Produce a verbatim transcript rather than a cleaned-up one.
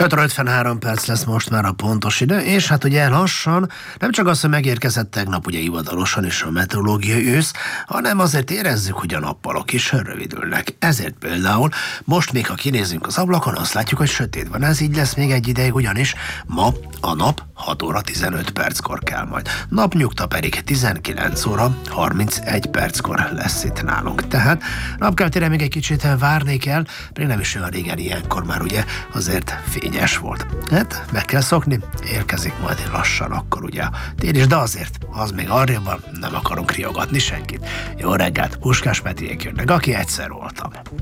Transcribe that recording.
öt óra ötvenhárom perc lesz most már a pontos idő, és hát ugye lassan nem csak az, hogy megérkezett tegnap ugye hivatalosan is a meteorológiai ősz, hanem azért érezzük, hogy a nappalok is rövidülnek. Ezért például most még ha kinézünk az ablakon, azt látjuk, hogy sötét van. Ez így lesz még egy ideig, ugyanis ma a nap hat óra tizenöt perckor kell majd. Napnyugta pedig tizenkilenc óra harmincegy perckor lesz itt nálunk. Tehát napkeltére még egy kicsit várni kell, pedig nem is olyan régen ilyenkor már ugye azért fényes volt. Hát meg kell szokni, érkezik majd lassan akkor ugye a tél is, de azért az még arrébb van, nem akarunk riogatni senkit. Jó reggelt, Puskás Petriék jönnek, aki egyszer voltam.